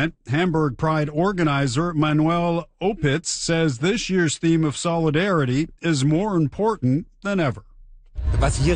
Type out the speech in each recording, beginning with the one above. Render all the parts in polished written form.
event. Hamburg Pride organizer Manuel Opitz says this year's theme of solidarity is more important than ever. What we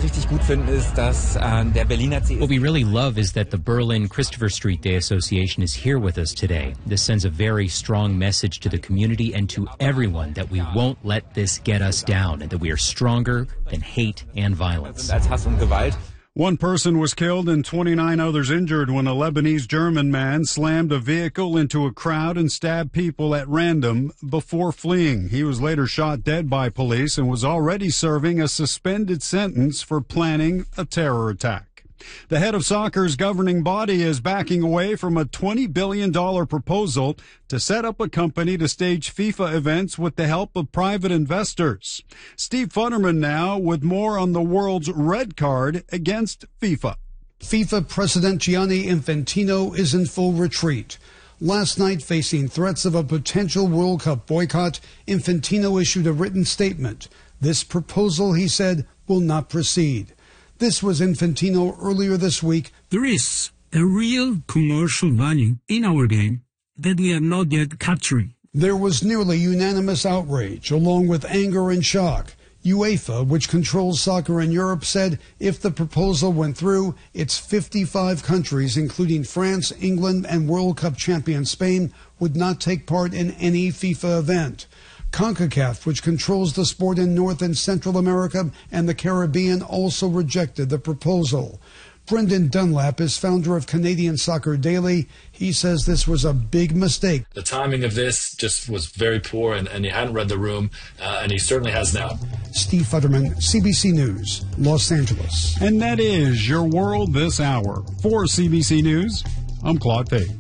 really love is that the Berlin Christopher Street Day Association is here with us today. This sends a very strong message to the community and to everyone that we won't let this get us down and that we are stronger than hate and violence. One person was killed and 29 others injured when a Lebanese-German man slammed a vehicle into a crowd and stabbed people at random before fleeing. He was later shot dead by police and was already serving a suspended sentence for planning a terror attack. The head of soccer's governing body is backing away from a $20 billion proposal to set up a company to stage FIFA events with the help of private investors. Steve Futterman now with more on the world's red card against FIFA. FIFA President Gianni Infantino is in full retreat. Last night, facing threats of a potential World Cup boycott, Infantino issued a written statement. This proposal, he said, will not proceed. This was Infantino earlier this week. There is a real commercial value in our game that we are not yet capturing. There was nearly unanimous outrage, along with anger and shock. UEFA, which controls soccer in Europe, said if the proposal went through, its 55 countries, including France, England, and World Cup champion Spain, would not take part in any FIFA event. CONCACAF, which controls the sport in North and Central America and the Caribbean, also rejected the proposal. Brendan Dunlap is founder of Canadian Soccer Daily. He says this was a big mistake. The timing of this just was very poor, and he hadn't read the room, and he certainly has now. Steve Futterman, CBC News, Los Angeles. And that is your world this hour. For CBC News, I'm Claude Paig.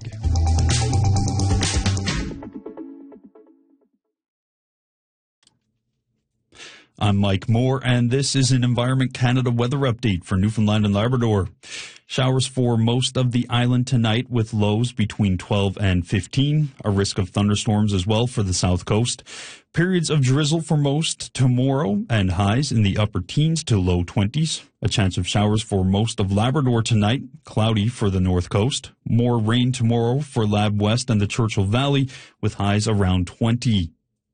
I'm Mike Moore, and this is an Environment Canada weather update for Newfoundland and Labrador. Showers for most of the island tonight with lows between 12 and 15. A risk of thunderstorms as well for the south coast. Periods of drizzle for most tomorrow and highs in the upper teens to low 20s. A chance of showers for most of Labrador tonight. Cloudy for the north coast. More rain tomorrow for Lab West and the Churchill Valley with highs around 20.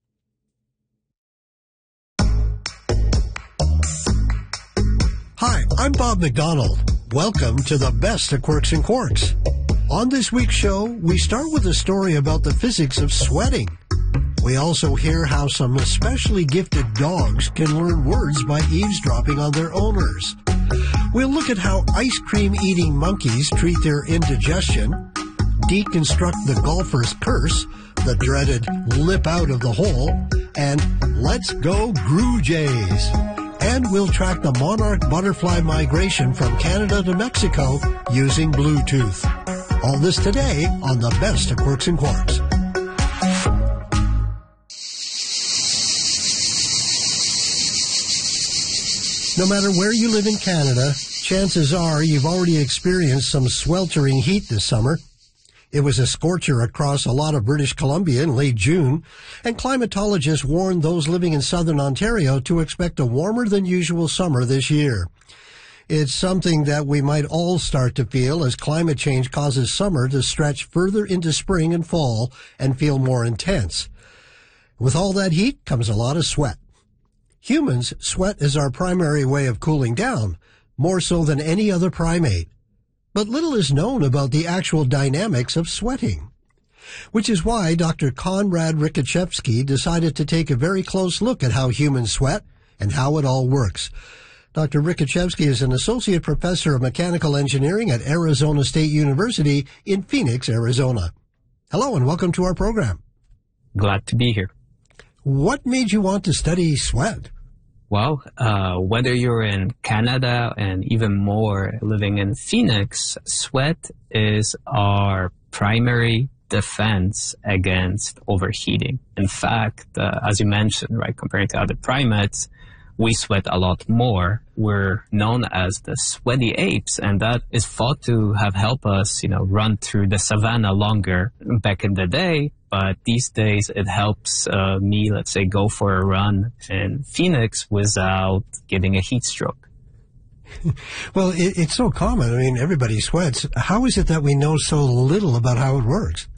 Hi, I'm Bob McDonald. Welcome to the best of Quirks and Quarks. On this week's show, we start with a story about the physics of sweating. We also hear how some especially gifted dogs can learn words by eavesdropping on their owners. We'll look at how ice cream eating monkeys treat their indigestion, deconstruct the golfer's curse, the dreaded lip out of the hole, and let's go Groo Jays. And we'll track the monarch butterfly migration from Canada to Mexico using Bluetooth. All this today on the best of Quirks and Quarks. No matter where you live in Canada, chances are you've already experienced some sweltering heat this summer. It was a scorcher across a lot of British Columbia in late June, and climatologists warned those living in southern Ontario to expect a warmer than usual summer this year. It's something that we might all start to feel as climate change causes summer to stretch further into spring and fall and feel more intense. With all that heat comes a lot of sweat. Humans sweat as our primary way of cooling down, more so than any other primate. But little is known about the actual dynamics of sweating, which is why Dr. Konrad Rikachevsky decided to take a very close look at how humans sweat and how it all works. Dr. Rikachevsky is an associate professor of mechanical engineering at Arizona State University in Phoenix, Arizona. Hello and welcome to our program. Glad to be here. What made you want to study sweat? Well, whether you're in Canada and even more living in Phoenix, sweat is our primary defense against overheating. In fact, as you mentioned, right, comparing to other primates, we sweat a lot more. We're known as the sweaty apes, and that is thought to have helped us, run through the savannah longer back in the day. But these days, it helps me, let's say, go for a run in Phoenix without getting a heat stroke. Well, it's so common. I mean, everybody sweats. How is it that we know so little about how it works?